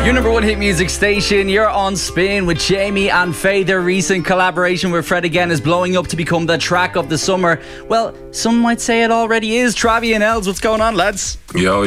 Your number one hit music station, you're on Spin with Jamie and Faye. Their recent collaboration with Fred Again is blowing up to become the track of the summer. Well, some might say it already is. Travi and Els, what's going on, lads?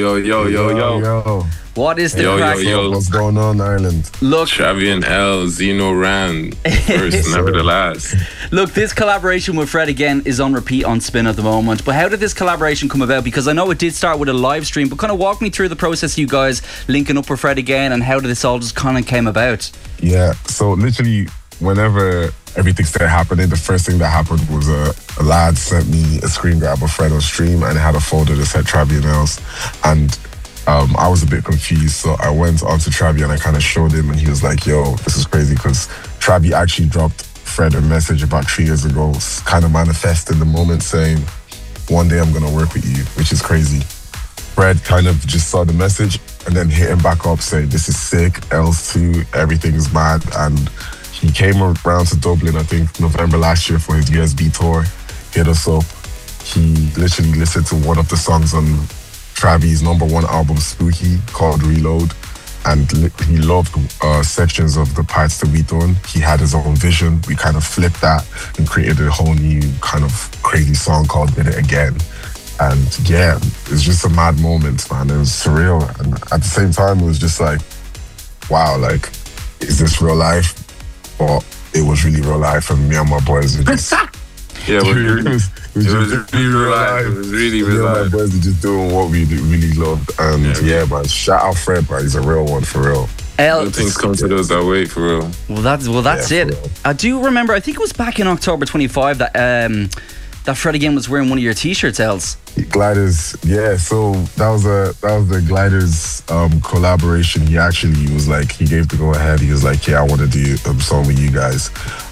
Yo. What is the crack? What's going on, Ireland? Look, Travi and Els, Zeno Rand, first, never the last. Look, this collaboration with Fred Again is on repeat on Spin at the moment. But how did this collaboration come about? Because I know it did start with a live stream, but kind of walk me through the process, you guys linking up with Fred Again, and how did this all just kind of came about? Yeah, so literally, whenever everything started happening, the first thing that happened was a lad sent me a screen grab of Fred on stream, and it had a folder that said Travi and Els. And I was a bit confused, so I went onto Travi and I kind of showed him, and he was like, yo, this is crazy, because Travi actually dropped Fred a message about 3 years ago, kind of manifesting the moment, saying, one day I'm gonna work with you, which is crazy. Fred kind of just saw the message and then hit him back up saying, this is sick, Els too, everything is mad. And he came around to Dublin, I think November last year, for his USB tour, hit us up. He literally listened to one of the songs on Travi's #1 album, Spooky, called Reload, and he loved sections of the parts that we done. He had his own vision. We kind of flipped that and created a whole new kind of crazy song called Did It Again. And yeah, it was just a mad moment, man. It was surreal. And at the same time, it was just like, wow, like, is this real life? Or it was really real life, and me and my boys were just... Yeah, it was really real life. It was really real life. My boys were just doing what we really loved. And yeah, man, shout out Fred, man. He's a real one, for real. Els, things come to those that way, for real. Well, that's it. I do remember, I think it was back in October 25 that Fred Again was wearing one of your t-shirts, Els. Gliders, yeah. So that was the Gliders collaboration. He gave the go ahead. He was like, yeah, I want to do a song with you guys.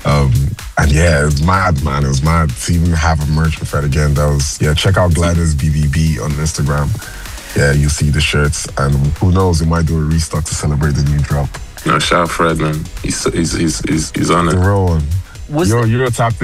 And yeah, it was mad, man. It was mad to even have a merch with Fred Again. Check out Gliders BBB on Instagram. Yeah, you see the shirts, and who knows, we might do a restock to celebrate the new drop. No, shout out Fred, man. He's on it. The real one. You're tapped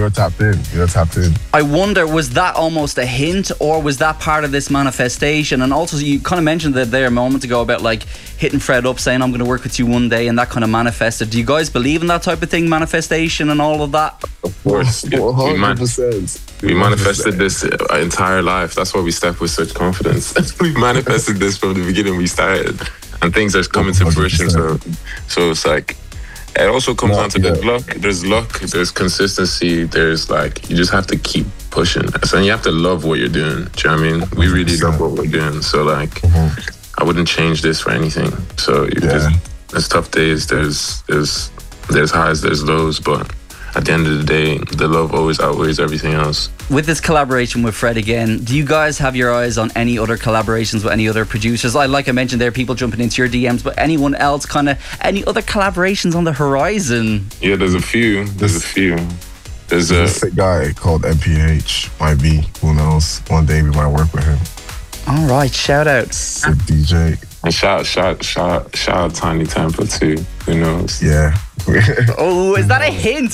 in. I wonder, was that almost a hint, or was that part of this manifestation? And also, you kind of mentioned that there a moment ago about like hitting Fred up saying, I'm going to work with you one day, and that kind of manifested. Do you guys believe in that type of thing, manifestation and all of that? Of course. 100%. We manifested this our entire life. That's why we step with such confidence. We manifested this from the beginning we started, and things are coming to fruition. So it's like, it also comes down to there's luck, there's consistency, there's like, you just have to keep pushing. So you have to love what you're doing. Do you know what I mean? We really love what we're doing. So like, I wouldn't change this for anything. So there's tough days, there's highs, there's lows, but at the end of the day, the love always outweighs everything else. With this collaboration with Fred Again, do you guys have your eyes on any other collaborations with any other producers? Like I mentioned, there are people jumping into your DMs, but anyone else, any other collaborations on the horizon? Yeah, there's a few. There's a sick guy called MPH, might be, who knows? One day we might work with him. All right, shout out. Sick DJ. And shout out Tiny Temper too. Who knows? Yeah. Oh, is that a hint?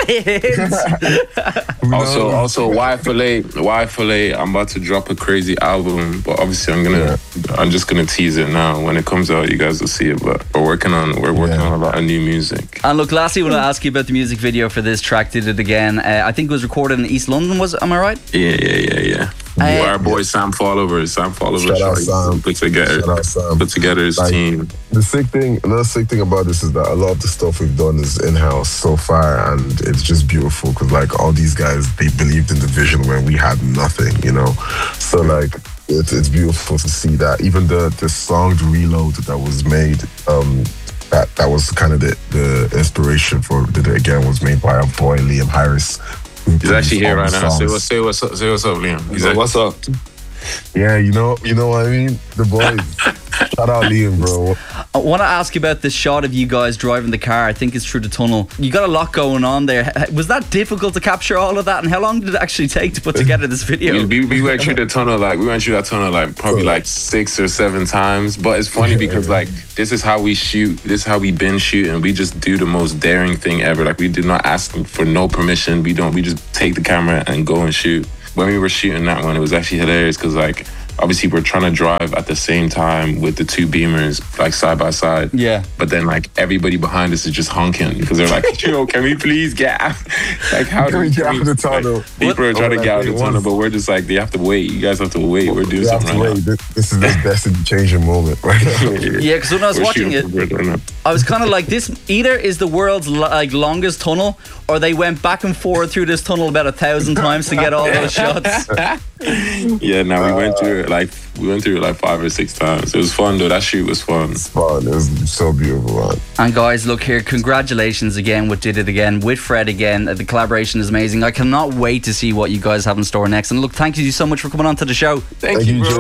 Also, YFLA. I'm about to drop a crazy album, but obviously I'm just gonna tease it now. When it comes out, you guys will see it. But we're working on a lot of new music. And look, lastly, I want to ask you about the music video for this track, Did It Again. I think it was recorded in East London. Am I right? Yeah. Our boy Sam Follover. Shout out Sam. Put together his team. Another sick thing about this is that a lot of the stuff we've done is in-house so far, and it's just beautiful because like all these guys, they believed in the vision when we had nothing, you know. So like it's beautiful to see that. Even the song Reload that was made, that was kind of the inspiration for Did It Again, was made by our boy Liam Harris. He's actually here right now. Say what's up, Liam. What's up? Yeah, you know what I mean? The boys. Shout out Liam, bro. I want to ask you about this shot of you guys driving the car. I think it's through the tunnel. You got a lot going on there. Was that difficult to capture all of that? And how long did it actually take to put together this video? We went through that tunnel probably 6 or 7 times. But it's funny because like, this is how we shoot. This is how we been shooting. We just do the most daring thing ever. Like, we do not ask for no permission. We just take the camera and go and shoot. When we were shooting that one, it was actually hilarious because like, obviously we're trying to drive at the same time with the two Beamers like side by side. Yeah. But then like everybody behind us is just honking because they're like, yo, can we please get out? Like, how do we get out of the tunnel? Like, people are trying to get out of the tunnel, but we're just like, they have to wait. You guys have to wait. We're doing something right now. This is the destiny changing moment right now. Yeah, because when I was watching it, I was kind of like, this either is the world's like longest tunnel, or they went back and forth through this tunnel about 1,000 times to get all those shots. Yeah, no, we went through it like 5 or 6 times. It was fun though. That shoot was fun. It's fun. It was so beautiful, man. And guys, look here, congratulations again with Did It Again, with Fred again. The collaboration is amazing. I cannot wait to see what you guys have in store next. And look, thank you so much for coming on to the show. Thank you, bro.